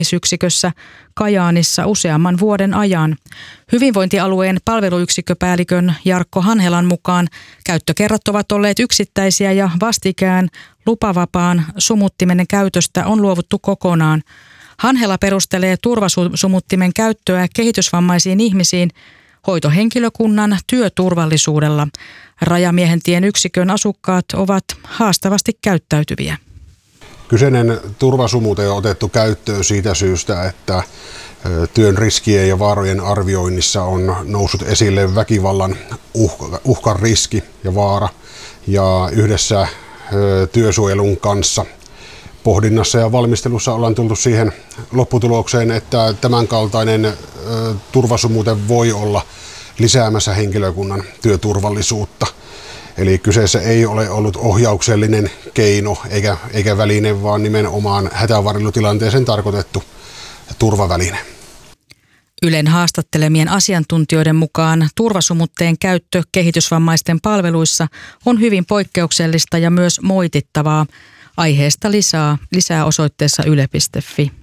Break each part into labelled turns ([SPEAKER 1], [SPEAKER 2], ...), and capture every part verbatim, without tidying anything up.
[SPEAKER 1] yksikössä Kajaanissa useamman vuoden ajan. Hyvinvointialueen palveluyksikköpäällikön Jarkko Hanhelan mukaan käyttökerrat ovat olleet yksittäisiä ja vastikään lupavapaan sumuttimen käytöstä on luovuttu kokonaan. Hanhela perustelee turvasumuttimen käyttöä kehitysvammaisiin ihmisiin hoitohenkilökunnan työturvallisuudella. Rajamiehentien yksikön asukkaat ovat haastavasti käyttäytyviä.
[SPEAKER 2] Kyseinen turvasumute on otettu käyttöön siitä syystä, että työn riskien ja vaarojen arvioinnissa on noussut esille väkivallan uhka, uhkan riski ja vaara. Ja yhdessä työsuojelun kanssa pohdinnassa ja valmistelussa ollaan tultu siihen lopputulokseen, että tämänkaltainen turvasumute voi olla lisäämässä henkilökunnan työturvallisuutta. Eli kyseessä ei ole ollut ohjauksellinen keino eikä, eikä väline, vaan nimenomaan hätävarjelutilanteeseen tarkoitettu turvaväline.
[SPEAKER 1] Ylen haastattelemien asiantuntijoiden mukaan turvasumutteen käyttö kehitysvammaisten palveluissa on hyvin poikkeuksellista ja myös moitittavaa. Aiheesta lisää, lisää osoitteessa yle piste fi.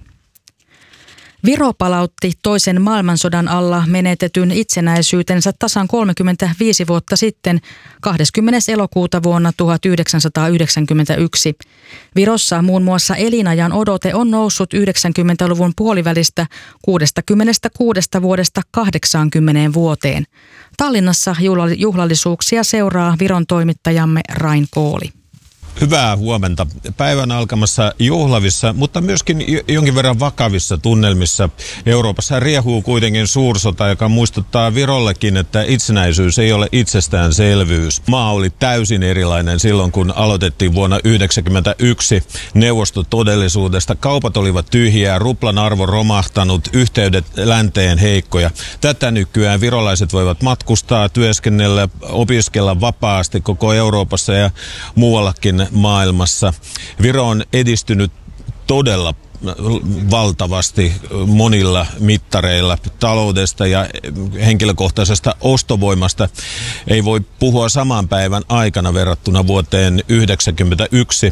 [SPEAKER 1] Viro palautti toisen maailmansodan alla menetetyn itsenäisyytensä tasan kolmekymmentäviisi vuotta sitten kahdeskymmenes elokuuta vuonna tuhatyhdeksänsataayhdeksänkymmentäyksi. Virossa muun muassa elinajan odote on noussut yhdeksänkymmentäluvun puolivälistä kuudestakymmenestäkuudesta vuodesta kahdeksaankymmeneen vuoteen. Tallinnassa juhlallisuuksia seuraa Viron toimittajamme Rain Kooli.
[SPEAKER 3] Hyvää huomenta. Päivän alkamassa juhlavissa, mutta myöskin jonkin verran vakavissa tunnelmissa. Euroopassa riehuu kuitenkin suursota, joka muistuttaa Virollekin, että itsenäisyys ei ole itsestäänselvyys. Maa oli täysin erilainen silloin, kun aloitettiin vuonna yhdeksänkymmentäyksi neuvostotodellisuudesta. Kaupat olivat tyhjiä, ruplan arvo romahtanut, yhteydet länteen heikkoja. Tätä nykyään virolaiset voivat matkustaa, työskennellä, opiskella vapaasti koko Euroopassa ja muuallakin maailmassa. Viro on edistynyt todella valtavasti monilla mittareilla taloudesta ja henkilökohtaisesta ostovoimasta. Ei voi puhua saman päivän aikana verrattuna vuoteen yhdeksänkymmentäyksi.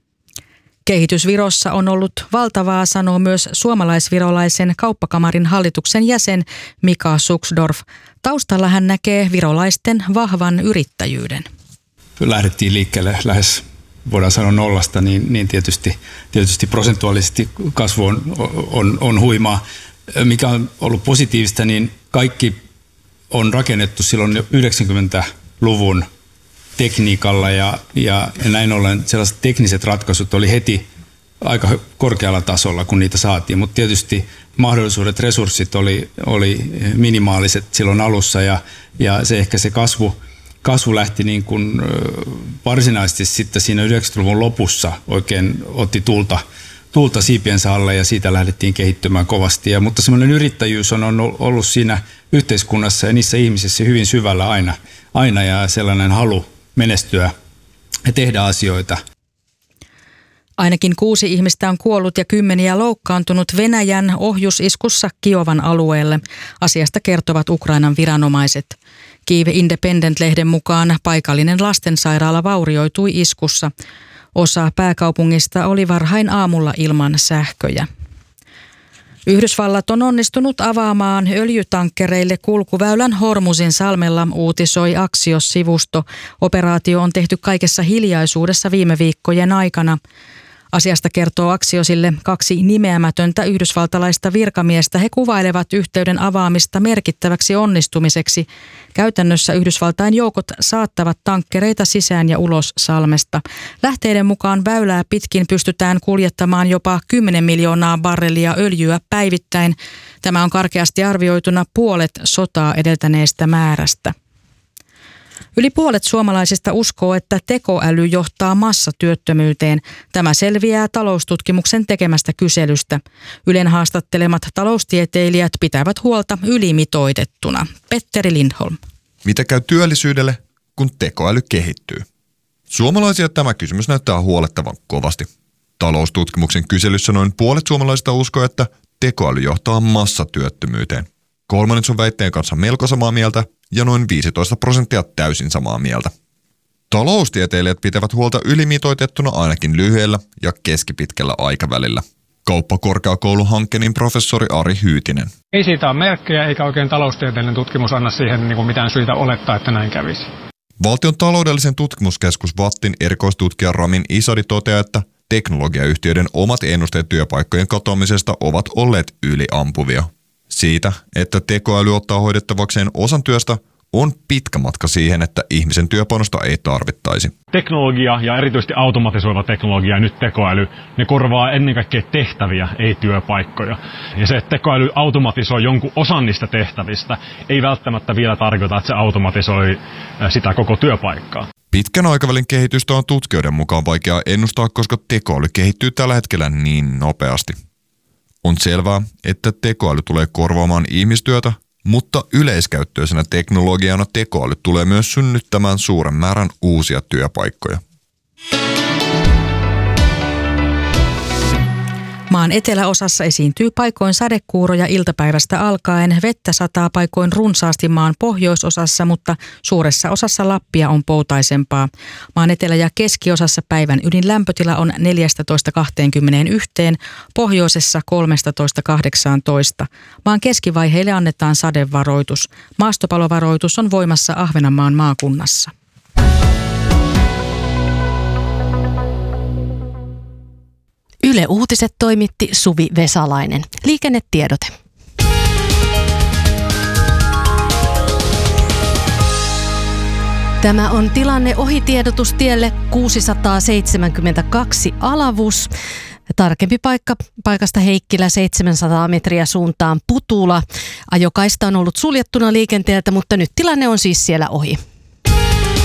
[SPEAKER 1] Kehitys Virossa on ollut valtavaa, sanoo myös suomalaisvirolaisen kauppakamarin hallituksen jäsen Mika Suksdorf. Taustalla hän näkee virolaisten vahvan yrittäjyyden.
[SPEAKER 4] Lähdettiin liikkeelle lähes, voidaan sanoa nollasta, niin, niin tietysti, tietysti prosentuaalisesti kasvu on, on, on huimaa. Mikä on ollut positiivista, niin kaikki on rakennettu silloin yhdeksänkymmentäluvun tekniikalla ja, ja näin ollen sellaiset tekniset ratkaisut oli heti aika korkealla tasolla, kun niitä saatiin, mutta tietysti mahdollisuudet, resurssit oli, oli minimaaliset silloin alussa ja, ja se ehkä se kasvu Kasvu lähti niin kuin varsinaisesti sitten siinä yhdeksänkymmentäluvun lopussa oikein otti tuulta, tuulta siipiensä alle ja siitä lähdettiin kehittymään kovasti. Ja, mutta semmoinen yrittäjyys on ollut siinä yhteiskunnassa ja niissä ihmisissä hyvin syvällä aina, aina ja sellainen halu menestyä ja tehdä asioita.
[SPEAKER 1] Ainakin kuusi ihmistä on kuollut ja kymmeniä loukkaantunut Venäjän ohjusiskussa Kiovan alueelle. Asiasta kertovat Ukrainan viranomaiset. Kyiv Independent-lehden mukaan paikallinen lastensairaala vaurioitui iskussa. Osa pääkaupungista oli varhain aamulla ilman sähköjä. Yhdysvallat on onnistunut avaamaan öljytankkereille kulkuväylän Hormuzin salmella, uutisoi Axios-sivusto. Operaatio on tehty kaikessa hiljaisuudessa viime viikkojen aikana. Asiasta kertoo Axiosille kaksi nimeämätöntä yhdysvaltalaista virkamiestä. He kuvailevat yhteyden avaamista merkittäväksi onnistumiseksi. Käytännössä Yhdysvaltain joukot saattavat tankkereita sisään ja ulos salmesta. Lähteiden mukaan väylää pitkin pystytään kuljettamaan jopa kymmenen miljoonaa barrelia öljyä päivittäin. Tämä on karkeasti arvioituna puolet sotaa edeltäneestä määrästä. Yli puolet suomalaisista uskoo, että tekoäly johtaa massatyöttömyyteen. Tämä selviää taloustutkimuksen tekemästä kyselystä. Ylen haastattelemat taloustieteilijät pitävät huolta ylimitoitettuna. Petteri Lindholm.
[SPEAKER 5] Mitä käy työllisyydelle, kun tekoäly kehittyy? Suomalaisia tämä kysymys näyttää huolettavan kovasti. Taloustutkimuksen kyselyssä noin puolet suomalaisista uskoo, että tekoäly johtaa massatyöttömyyteen. Kolmannes on väitteen kanssa melko samaa mieltä ja noin viisitoista prosenttia täysin samaa mieltä. Taloustieteilijät pitävät huolta ylimitoitettuna ainakin lyhyellä ja keskipitkällä aikavälillä. Kauppakorkeakoulun Hankenin professori Ari Hyytinen.
[SPEAKER 6] Ei siitä ole merkkejä eikä oikein taloustieteellinen tutkimus anna siihen niin kuin mitään syitä olettaa, että näin kävisi.
[SPEAKER 5] Valtion taloudellisen tutkimuskeskus VATTin erikoistutkija Ramin Isadi toteaa, että teknologiayhtiöiden omat ennusteet työpaikkojen katoamisesta ovat olleet yliampuvia. Siitä, että tekoäly ottaa hoidettavakseen osan työstä, on pitkä matka siihen, että ihmisen työpanosta ei tarvittaisi.
[SPEAKER 7] Teknologia ja erityisesti automatisoiva teknologia ja nyt tekoäly, ne korvaa ennen kaikkea tehtäviä, ei työpaikkoja. Ja se, että tekoäly automatisoi jonkun osan niistä tehtävistä, ei välttämättä vielä tarkoita, että se automatisoi sitä koko työpaikkaa.
[SPEAKER 5] Pitkän aikavälin kehitystä on tutkijoiden mukaan vaikea ennustaa, koska tekoäly kehittyy tällä hetkellä niin nopeasti. On selvää, että tekoäly tulee korvaamaan ihmistyötä, mutta yleiskäyttöisenä teknologiana tekoäly tulee myös synnyttämään suuren määrän uusia työpaikkoja.
[SPEAKER 1] Maan eteläosassa esiintyy paikoin sadekuuroja iltapäivästä alkaen. Vettä sataa paikoin runsaasti maan pohjoisosassa, mutta suuressa osassa Lappia on poutaisempaa. Maan etelä- ja keskiosassa päivän ydinlämpötila on neljätoista kaksikymmentäyksi, pohjoisessa kolmetoista kahdeksantoista. Maan keskivaiheille annetaan sadevaroitus. Maastopalovaroitus on voimassa Ahvenanmaan maakunnassa.
[SPEAKER 8] Yle Uutiset toimitti Suvi Vesalainen. Liikennetiedote. Tämä on tilanne ohitiedotustielle kuusisataaseitsemänkymmentäkaksi Alavus. Tarkempi paikka paikasta Heikkilä seitsemänsataa metriä suuntaan Putula. Ajokaista on ollut suljettuna liikenteeltä, mutta nyt tilanne on siis siellä ohi.